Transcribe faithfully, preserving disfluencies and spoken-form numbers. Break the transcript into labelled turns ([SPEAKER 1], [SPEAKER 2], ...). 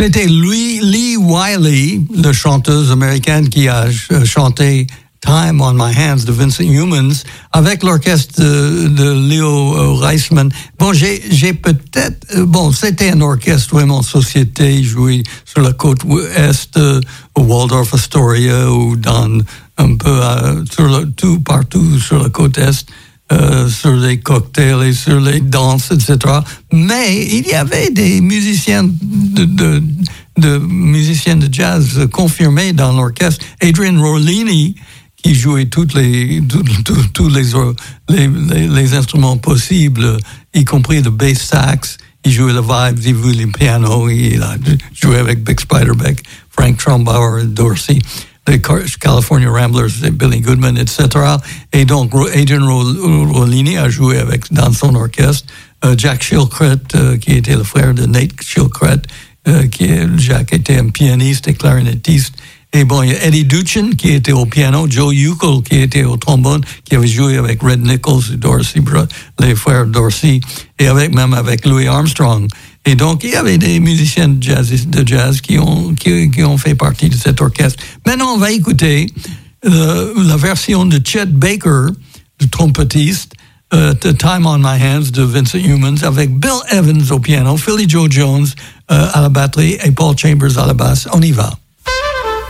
[SPEAKER 1] C'était Lee, Lee Wiley, la chanteuse américaine qui a euh, chanté Time on My Hands de Vincent Youmans avec l'orchestre de, de Leo euh, Reisman. Bon, j'ai, j'ai peut-être... Euh, bon, c'était un orchestre vraiment société, joué sur la côte est, euh, au Waldorf Astoria ou dans un peu euh, sur le, tout partout sur la côte est. Euh, sur les cocktails et sur les danses, et cetera. Mais il y avait des musiciens de, de, de musiciens de jazz confirmés dans l'orchestre. Adrian Rollini, qui jouait toutes les tous tout, tout les, les, les les instruments possibles, y compris le bass sax. Il jouait le vibes, il jouait le piano, il a joué avec Bix Beiderbecke, Frank Trumbauer, Dorsey. Les California Ramblers, Billy Goodman, et cetera. Et donc, Adrian Rollini a joué avec, dans son orchestre. Euh, Jack Shilkret, euh, qui était le frère de Nate Shilkret, euh, qui est, Jack était un pianiste et clarinettiste. Et bon, il y a Eddie Duchin, qui était au piano, Joe Uckel, qui était au trombone, qui avait joué avec Red Nichols et Dorsey, les frères Dorsey, et avec, même avec Louis Armstrong. Et donc, il y avait des musiciens de jazz, de jazz qui ont, qui, qui ont fait partie de cet orchestre. Maintenant, on va écouter euh, la version de Chet Baker, le trompettiste, euh, The Time on My Hands de Vincent Youmans, avec Bill Evans au piano, Philly Joe Jones euh, à la batterie et Paul Chambers à la basse. On y va.